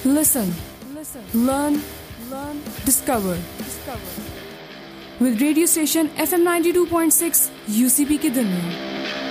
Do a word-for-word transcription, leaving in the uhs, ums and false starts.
Listen, listen, learn, learn, discover. Discover. With radio station F M ninety-two point six U C P की दुनिया.